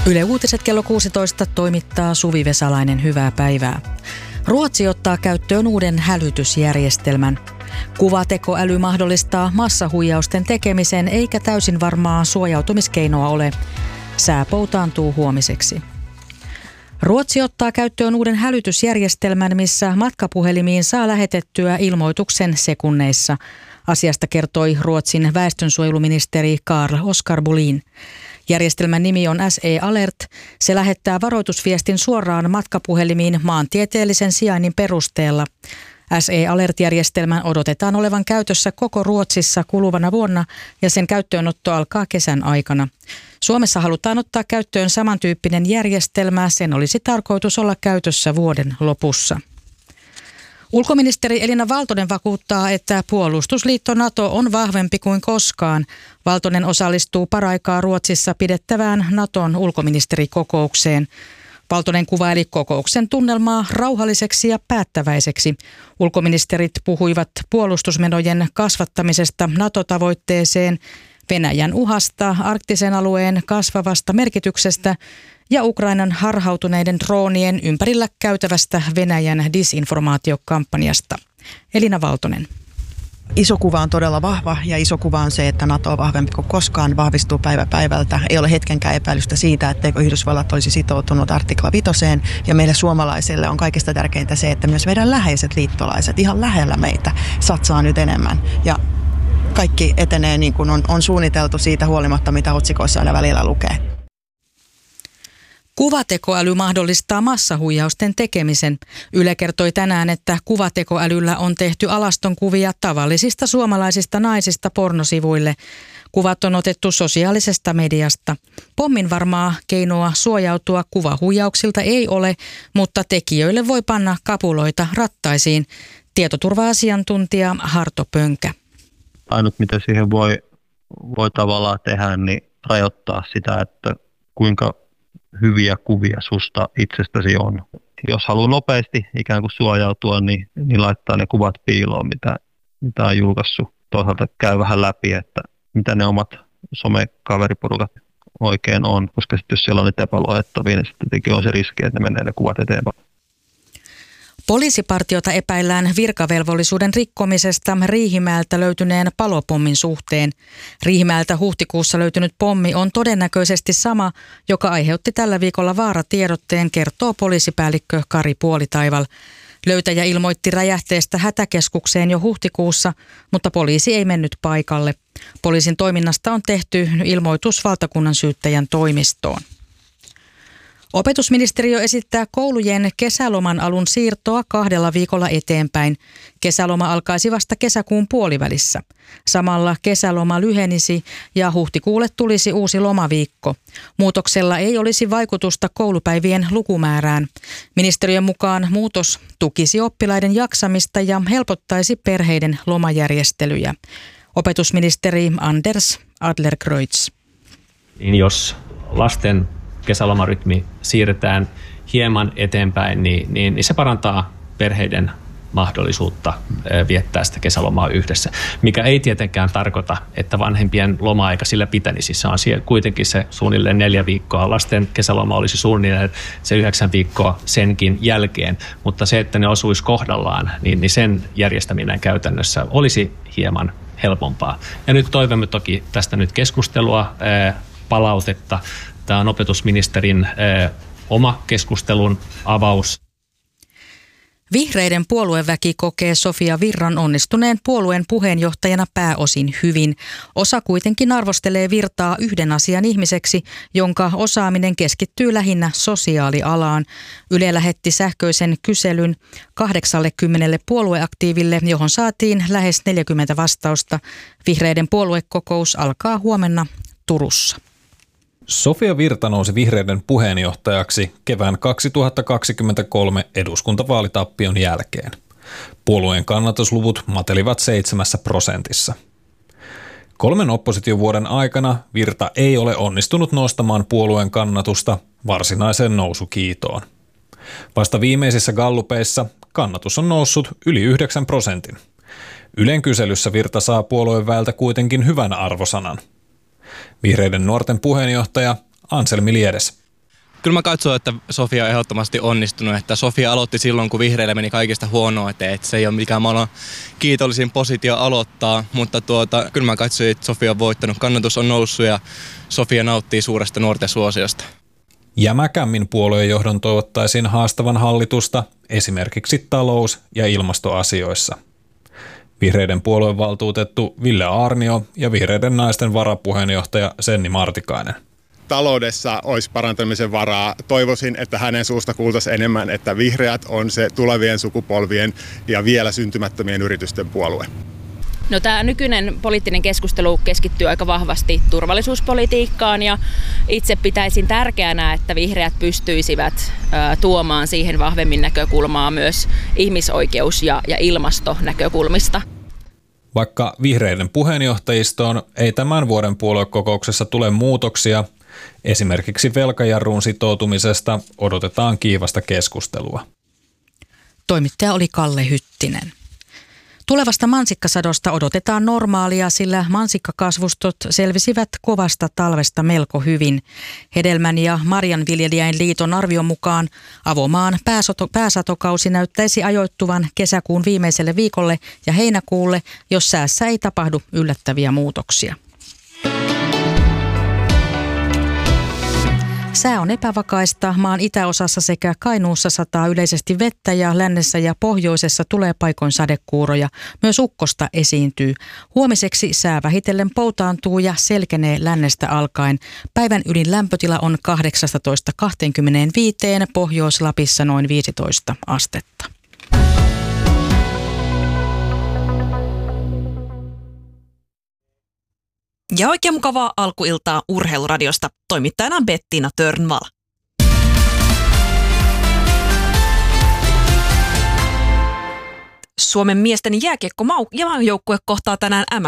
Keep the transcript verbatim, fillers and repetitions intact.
Yle Uutiset kello kuusitoista toimittaa Suvi Vesalainen. Hyvää päivää. Ruotsi ottaa käyttöön uuden hälytysjärjestelmän. Kuvatekoäly mahdollistaa massahuijausten tekemisen eikä täysin varmaa suojautumiskeinoa ole. Sää poutaantuu huomiseksi. Ruotsi ottaa käyttöön uuden hälytysjärjestelmän, missä matkapuhelimiin saa lähetettyä ilmoituksen sekunneissa. Asiasta kertoi Ruotsin väestönsuojeluministeri Carl Oskar Bolin. Järjestelmän nimi on S E Alert. Se lähettää varoitusviestin suoraan matkapuhelimiin maantieteellisen sijainnin perusteella. S E Alert-järjestelmän odotetaan olevan käytössä koko Ruotsissa kuluvana vuonna ja sen käyttöönotto alkaa kesän aikana. Suomessa halutaan ottaa käyttöön samantyyppinen järjestelmä. Sen olisi tarkoitus olla käytössä vuoden lopussa. Ulkoministeri Elina Valtonen vakuuttaa, että puolustusliitto NATO on vahvempi kuin koskaan. Valtonen osallistuu paraikaa Ruotsissa pidettävään Naton ulkoministerikokoukseen. Valtonen kuvaili kokouksen tunnelmaa rauhalliseksi ja päättäväiseksi. Ulkoministerit puhuivat puolustusmenojen kasvattamisesta NATO-tavoitteeseen, Venäjän uhasta, arktisen alueen kasvavasta merkityksestä ja Ukrainan harhautuneiden droonien ympärillä käytävästä Venäjän disinformaatiokampanjasta. Elina Valtonen. Iso kuva on todella vahva ja iso kuva on se, että NATO on vahvempi kuin koskaan, vahvistuu päivä päivältä. Ei ole hetkenkään epäilystä siitä, etteikö Yhdysvallat olisi sitoutunut artikla vitoseen. Ja meille suomalaisille on kaikista tärkeintä se, että myös meidän läheiset liittolaiset ihan lähellä meitä satsaa nyt enemmän. Ja kaikki etenee niin kuin on, on suunniteltu siitä huolimatta, mitä otsikoissa aina välillä lukee. Kuvatekoäly mahdollistaa massahuijausten tekemisen. Yle kertoi tänään, että kuvatekoälyllä on tehty alastonkuvia tavallisista suomalaisista naisista pornosivuille. Kuvat on otettu sosiaalisesta mediasta. Pommin varmaa keinoa suojautua kuvahuijauksilta ei ole, mutta tekijöille voi panna kapuloita rattaisiin. Tietoturva-asiantuntija Harto Pönkä. Ainut mitä siihen voi, voi tavallaan tehdä, niin rajoittaa sitä, että kuinka hyviä kuvia susta itsestäsi on. Jos haluaa nopeasti ikään kuin suojautua, niin, niin laittaa ne kuvat piiloon, mitä, mitä on julkaissut. Toisaalta käy vähän läpi, että mitä ne omat somekaveriporukat oikein on, koska sitten jos siellä on niitä epäluotettavia, niin sitten on se riski, että ne menee ne kuvat eteenpäin. Poliisipartiota epäillään virkavelvollisuuden rikkomisesta Riihimäeltä löytyneen palopommin suhteen. Riihimäeltä huhtikuussa löytynyt pommi on todennäköisesti sama, joka aiheutti tällä viikolla vaaratiedotteen, kertoo poliisipäällikkö Kari Puolitaival. Löytäjä ilmoitti räjähteestä hätäkeskukseen jo huhtikuussa, mutta poliisi ei mennyt paikalle. Poliisin toiminnasta on tehty ilmoitus valtakunnan syyttäjän toimistoon. Opetusministeriö esittää koulujen kesäloman alun siirtoa kahdella viikolla eteenpäin. Kesäloma alkaisi vasta kesäkuun puolivälissä. Samalla kesäloma lyhenisi ja huhtikuulle tulisi uusi lomaviikko. Muutoksella ei olisi vaikutusta koulupäivien lukumäärään. Ministeriön mukaan muutos tukisi oppilaiden jaksamista ja helpottaisi perheiden lomajärjestelyjä. Opetusministeri Anders Adlercreutz. Jos lasten kesälomarytmi siirretään hieman eteenpäin, niin, niin, niin se parantaa perheiden mahdollisuutta viettää sitä kesälomaa yhdessä, mikä ei tietenkään tarkoita, että vanhempien loma-aika sillä pitänisi. Se on kuitenkin se suunnilleen neljä viikkoa. Lasten kesäloma olisi suunnilleen se yhdeksän viikkoa senkin jälkeen, mutta se, että ne osuisi kohdallaan, niin, niin sen järjestäminen käytännössä olisi hieman helpompaa. Ja nyt toivomme toki tästä nyt keskustelua, palautetta. Tämä on opetusministerin eh, oma keskustelun avaus. Vihreiden puolueväki kokee Sofia Virran onnistuneen puolueen puheenjohtajana pääosin hyvin. Osa kuitenkin arvostelee Virtaa yhden asian ihmiseksi, jonka osaaminen keskittyy lähinnä sosiaalialaan. Yle lähetti sähköisen kyselyn kahdeksallekymmenelle puolueaktiiville, johon saatiin lähes neljäkymmentä vastausta. Vihreiden puoluekokous alkaa huomenna Turussa. Sofia Virta nousi vihreiden puheenjohtajaksi kevään kaksituhattakaksikymmentäkolme eduskuntavaalitappion jälkeen. Puolueen kannatusluvut matelivat seitsemässä prosentissa. Kolmen oppositiovuoden aikana Virta ei ole onnistunut nostamaan puolueen kannatusta varsinaiseen nousukiitoon. Vasta viimeisissä gallupeissa kannatus on noussut yli yhdeksän prosentin. Ylen kyselyssä Virta saa puolueen väeltä kuitenkin hyvän arvosanan. Vihreiden nuorten puheenjohtaja Anselmi Liedes. Kyllä mä katson, että Sofia on ehdottomasti onnistunut, että Sofia aloitti silloin, kun vihreille meni kaikista huonoa eteen, että se ei ole mikään maailman kiitollisin positio aloittaa, mutta tuota, kyllä mä katsoin, että Sofia on voittanut, kannatus on noussut ja Sofia nauttii suuresta nuorten suosiosta. Jämäkämmin puolueen johdon toivottaisiin haastavan hallitusta esimerkiksi talous- ja ilmastoasioissa. Vihreiden puoluevaltuutettu Ville Aarnio ja Vihreiden naisten varapuheenjohtaja Senni Martikainen. Taloudessa olisi parantamisen varaa. Toivoisin, että hänen suusta kuultaisiin enemmän, että vihreät on se tulevien sukupolvien ja vielä syntymättömien yritysten puolue. No, tämä nykyinen poliittinen keskustelu keskittyy aika vahvasti turvallisuuspolitiikkaan ja itse pitäisin tärkeänä, että vihreät pystyisivät ä, tuomaan siihen vahvemmin näkökulmaa myös ihmisoikeus- ja, ja ilmastonäkökulmista. Vaikka vihreiden puheenjohtajistoon ei tämän vuoden puoluekokouksessa tule muutoksia, esimerkiksi velkajarruun sitoutumisesta odotetaan kiivasta keskustelua. Toimittaja oli Kalle Hyttinen. Tulevasta mansikkasadosta odotetaan normaalia, sillä mansikkakasvustot selvisivät kovasta talvesta melko hyvin. Hedelmän- ja marjanviljelijäin liiton arvion mukaan avomaan pääsato, pääsatokausi näyttäisi ajoittuvan kesäkuun viimeiselle viikolle ja heinäkuulle, jos säässä ei tapahdu yllättäviä muutoksia. Sää on epävakaista. Maan itäosassa sekä Kainuussa sataa yleisesti vettä ja lännessä ja pohjoisessa tulee paikoin sadekuuroja. Myös ukkosta esiintyy. Huomiseksi sää vähitellen poutaantuu ja selkenee lännestä alkaen. Päivän ylin lämpötila on kahdeksastatoista kaksikymmentäviisi, Pohjois-Lapissa noin viisitoista astetta. Ja oikein mukavaa alkuiltaa Urheiluradiosta. Toimittajana Bettina Törnvall. Suomen miesten jääkiekko-maajoukkue kohtaa tänään M